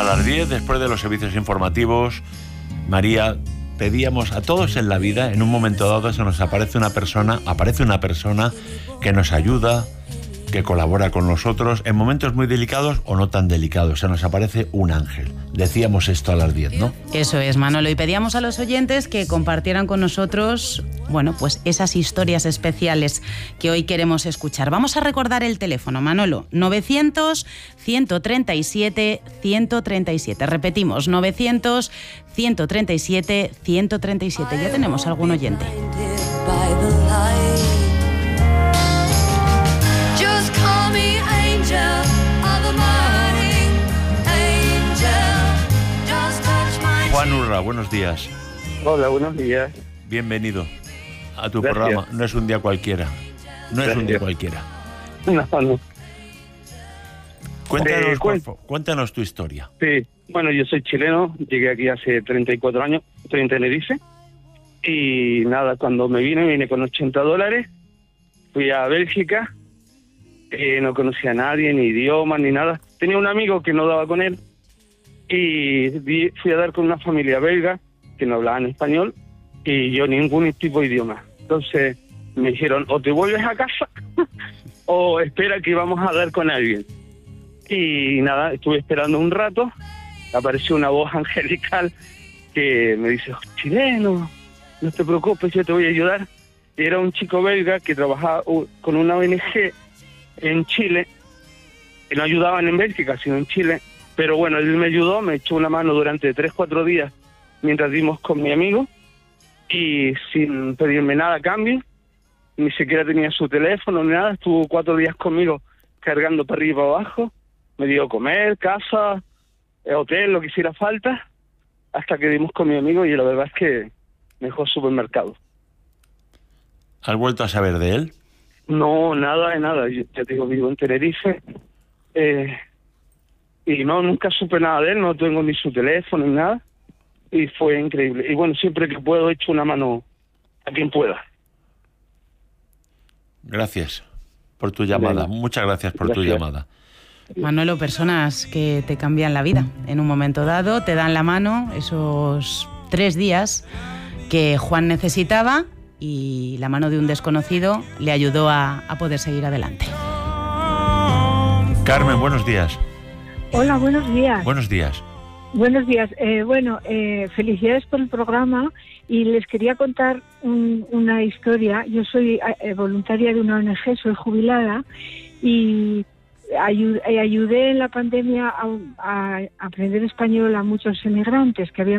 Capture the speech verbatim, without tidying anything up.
A las diez, después de los servicios informativos, María, pedíamos a todos en la vida, en un momento dado se nos aparece una persona, aparece una persona que nos ayuda, que colabora con nosotros en momentos muy delicados o no tan delicados. Se nos aparece un ángel. Decíamos esto a las diez, ¿no? Eso es, Manolo. Y pedíamos a los oyentes que compartieran con nosotros, bueno, pues esas historias especiales que hoy queremos escuchar. Vamos a recordar el teléfono, Manolo. novecientos, ciento treinta y siete, ciento treinta y siete. Repetimos, novecientos, ciento treinta y siete, ciento treinta y siete. Ya tenemos algún oyente. Juan Urra, buenos días. Hola, buenos días. Bienvenido a tu Gracias. programa. No es un día cualquiera. No Gracias. es un día cualquiera. No, no. Cuéntanos, Eh, cuen- por fa- cuéntanos tu historia. Sí, bueno, yo soy chileno, llegué aquí hace treinta y cuatro años, estoy en Tenerife. Y nada, cuando me vine, me vine con ochenta dólares. Fui a Bélgica, eh, no conocía a nadie, ni idioma, ni nada. Tenía un amigo que no daba con él. Y di- fui a dar con una familia belga que no hablaban español y yo ningún tipo de idioma. Entonces me dijeron, o te vuelves a casa o espera que vamos a dar con alguien. Y nada, estuve esperando un rato, apareció una voz angelical que me dice, chileno, no te preocupes, yo te voy a ayudar. Y era un chico belga que trabajaba uh, con una O N G en Chile, que no ayudaban en Bélgica, sino en Chile. Pero bueno, él me ayudó, me echó una mano durante tres, cuatro días mientras dimos con mi amigo y sin pedirme nada a cambio, ni siquiera tenía su teléfono ni nada, estuvo cuatro días conmigo cargando para arriba y para abajo, me dio comer, casa, eh, hotel, lo que hiciera falta, hasta que dimos con mi amigo y la verdad es que me dejó supermercado. ¿Has vuelto a saber de él? No, nada de nada, yo ya te digo, vivo en Tenerife, eh... y no, nunca supe nada de él, no tengo ni su teléfono ni nada, y fue increíble. Y bueno, siempre que puedo echo una mano a quien pueda. Gracias por tu llamada. Venga. Muchas gracias por Gracias. tu llamada. Manolo, personas que te cambian la vida en un momento dado, te dan la mano esos tres días que Juan necesitaba y la mano de un desconocido le ayudó a, a poder seguir adelante. Carmen, buenos días. Hola, buenos días. Buenos días. Buenos días. Eh, bueno, eh, felicidades por el programa y les quería contar un- una historia. Yo soy eh, voluntaria de una O N G, soy jubilada y ayu- eh, ayudé en la pandemia a, a aprender español a muchos emigrantes que habían